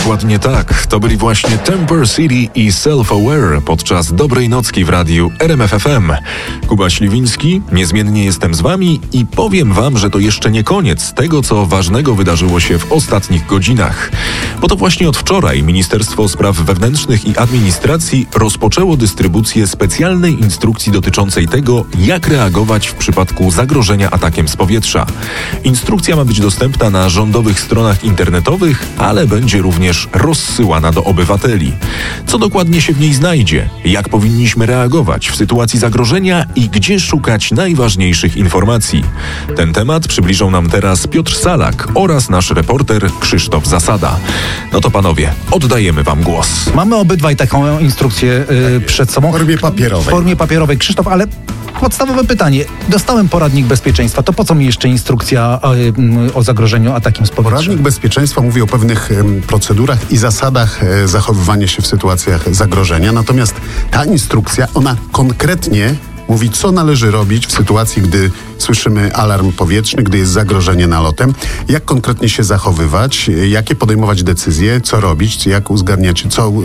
Dokładnie tak. To byli właśnie Temper City i Self-Aware podczas Dobrej Nocki w radiu RMF FM. Kuba Śliwiński, niezmiennie jestem z wami i powiem wam, że to jeszcze nie koniec tego, co ważnego wydarzyło się w ostatnich godzinach. Bo to właśnie od wczoraj Ministerstwo Spraw Wewnętrznych i Administracji rozpoczęło dystrybucję specjalnej instrukcji dotyczącej tego, jak reagować w przypadku zagrożenia atakiem z powietrza. Instrukcja ma być dostępna na rządowych stronach internetowych, ale będzie również rozsyłana do obywateli. Co dokładnie się w niej znajdzie? Jak powinniśmy reagować w sytuacji zagrożenia i gdzie szukać najważniejszych informacji? Ten temat przybliżą nam teraz Piotr Salak oraz nasz reporter Krzysztof Zasada. No to panowie, oddajemy wam głos. Mamy obydwaj taką instrukcję przed sobą. W formie papierowej. W formie papierowej. Krzysztof, ale podstawowe pytanie. Dostałem poradnik bezpieczeństwa. To po co mi jeszcze instrukcja o zagrożeniu atakiem z powietrza? Poradnik bezpieczeństwa mówi o pewnych procedurach i zasadach zachowywania się w sytuacjach zagrożenia. Natomiast ta instrukcja, ona konkretnie mówi, co należy robić w sytuacji, gdy słyszymy alarm powietrzny, gdy jest zagrożenie nalotem, jak konkretnie się zachowywać, jakie podejmować decyzje, co robić, jak uzgadniać,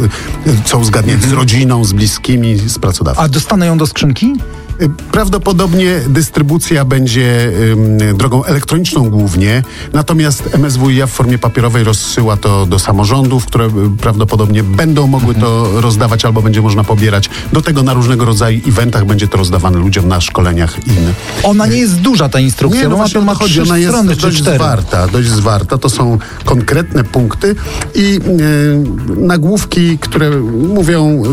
co uzgadniać z rodziną, z bliskimi, z pracodawcą. A dostanę ją do skrzynki? Prawdopodobnie dystrybucja będzie drogą elektroniczną głównie, natomiast MSWiA w formie papierowej rozsyła to do samorządów, które prawdopodobnie będą mogły to rozdawać albo będzie można pobierać. Do tego na różnego rodzaju eventach będzie to rozdawane ludziom na szkoleniach i inne. Ona nie jest duża, ta instrukcja, bo ona ma 3 ona jest strony czy 4. dość zwarta. To są konkretne punkty i nagłówki, które mówią,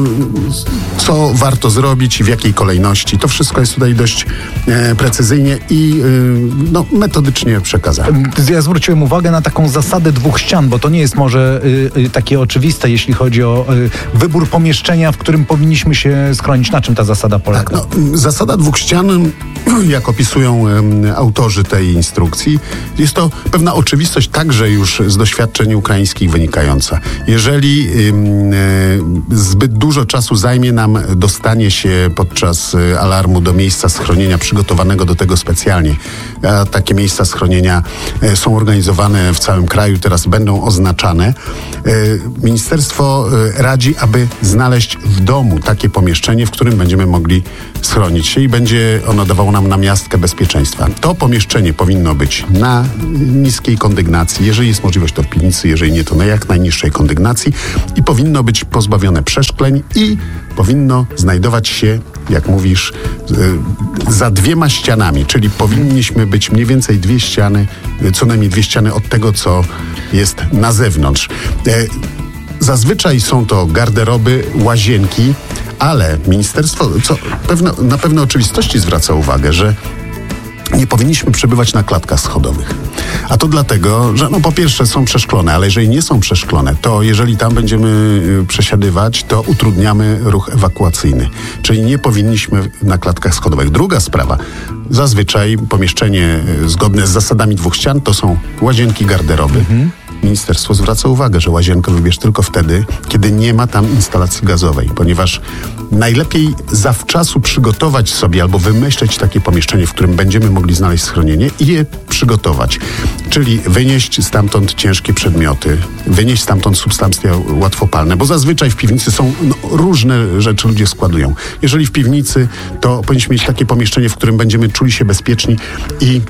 co warto zrobić i w jakiej kolejności. To wszystko jest tutaj dość precyzyjnie i metodycznie przekazane. Ja zwróciłem uwagę na taką zasadę 2 ścian, bo to nie jest może takie oczywiste, jeśli chodzi o wybór pomieszczenia, w którym powinniśmy się schronić. Na czym ta zasada polega? Tak, zasada 2 ścian, jak opisują autorzy tej instrukcji, jest to pewna oczywistość także już z doświadczeń ukraińskich wynikająca. Jeżeli zbyt dużo czasu zajmie nam dostanie się podczas alarmu do miejsca schronienia przygotowanego do tego specjalnie. Takie miejsca schronienia są organizowane w całym kraju, teraz będą oznaczane. Ministerstwo radzi, aby znaleźć w domu takie pomieszczenie, w którym będziemy mogli schronić się i będzie ono dawało nam namiastkę bezpieczeństwa. To pomieszczenie powinno być na niskiej kondygnacji, jeżeli jest możliwość to w piwnicy, jeżeli nie to na jak najniższej kondygnacji i powinno być pozbawione przeszkleń i powinno znajdować się, jak mówisz, za 2 ścianami, czyli powinniśmy być mniej więcej 2 ściany, co najmniej 2 ściany od tego, co jest na zewnątrz. Zazwyczaj są to garderoby, łazienki, ale ministerstwo na pewne oczywistości zwraca uwagę, że nie powinniśmy przebywać na klatkach schodowych. A to dlatego, że po pierwsze są przeszklone, ale jeżeli nie są przeszklone, to jeżeli tam będziemy przesiadywać, to utrudniamy ruch ewakuacyjny. Czyli nie powinniśmy na klatkach schodowych. Druga sprawa, zazwyczaj pomieszczenie zgodne z zasadami 2 ścian to są łazienki, garderoby. Ministerstwo zwraca uwagę, że łazienkę wybierz tylko wtedy, kiedy nie ma tam instalacji gazowej, ponieważ najlepiej zawczasu przygotować sobie albo wymyśleć takie pomieszczenie, w którym będziemy mogli znaleźć schronienie i je przygotować. Czyli wynieść stamtąd ciężkie przedmioty, wynieść stamtąd substancje łatwopalne, bo zazwyczaj w piwnicy są różne rzeczy ludzie składują. Jeżeli w piwnicy, to powinniśmy mieć takie pomieszczenie, w którym będziemy czuli się bezpieczni i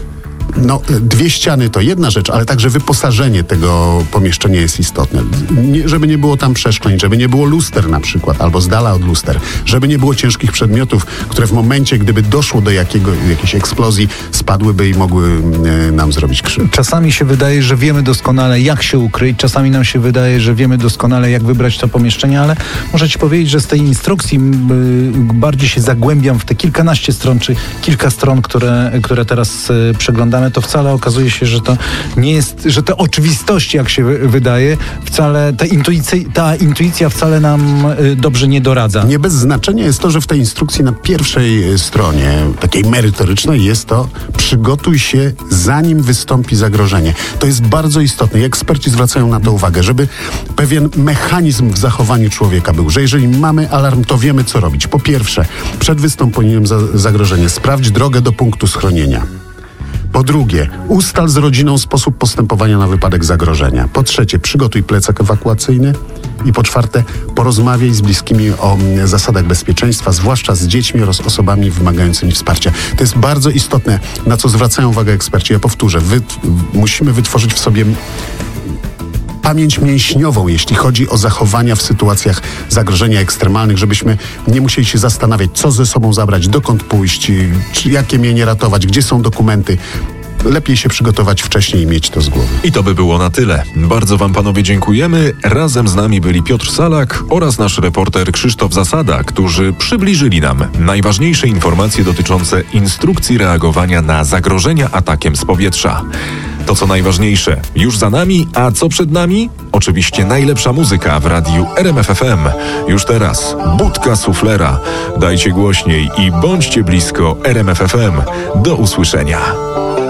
2 ściany to jedna rzecz, ale także wyposażenie tego pomieszczenia jest istotne. Żeby nie było tam przeszkleń, żeby nie było luster na przykład, albo z dala od luster, żeby nie było ciężkich przedmiotów, które w momencie, gdyby doszło do jakiejś eksplozji, spadłyby i mogły nam zrobić krzywdę. Czasami się wydaje, że wiemy doskonale, jak się ukryć, czasami nam się wydaje, że wiemy doskonale, jak wybrać to pomieszczenie, ale muszę ci powiedzieć, że z tej instrukcji bardziej się zagłębiam w te kilkanaście stron, czy kilka stron, które teraz przeglądamy. To wcale okazuje się, że to nie jest, że te oczywistości, jak się wydaje, wcale ta intuicja wcale nam dobrze nie doradza. Nie bez znaczenia jest to, że w tej instrukcji na pierwszej stronie, takiej merytorycznej, jest to przygotuj się, zanim wystąpi zagrożenie. To jest bardzo istotne i eksperci zwracają na to uwagę, żeby pewien mechanizm w zachowaniu człowieka był, że jeżeli mamy alarm, to wiemy, co robić. Po pierwsze, przed wystąpieniem zagrożenia sprawdź drogę do punktu schronienia. Po drugie, ustal z rodziną sposób postępowania na wypadek zagrożenia. Po trzecie, przygotuj plecak ewakuacyjny. I po czwarte, porozmawiaj z bliskimi o zasadach bezpieczeństwa, zwłaszcza z dziećmi oraz osobami wymagającymi wsparcia. To jest bardzo istotne, na co zwracają uwagę eksperci. Ja powtórzę, musimy wytworzyć w sobie pamięć mięśniową, jeśli chodzi o zachowania w sytuacjach zagrożenia ekstremalnych, żebyśmy nie musieli się zastanawiać, co ze sobą zabrać, dokąd pójść, czy jakie mienie ratować, gdzie są dokumenty. Lepiej się przygotować wcześniej i mieć to z głowy. I to by było na tyle. Bardzo wam panowie dziękujemy. Razem z nami byli Piotr Salak oraz nasz reporter Krzysztof Zasada, którzy przybliżyli nam najważniejsze informacje dotyczące instrukcji reagowania na zagrożenia atakiem z powietrza. To co najważniejsze, już za nami, a co przed nami? Oczywiście najlepsza muzyka w radiu RMF FM. Już teraz Budka Suflera. Dajcie głośniej i bądźcie blisko RMF FM. Do usłyszenia.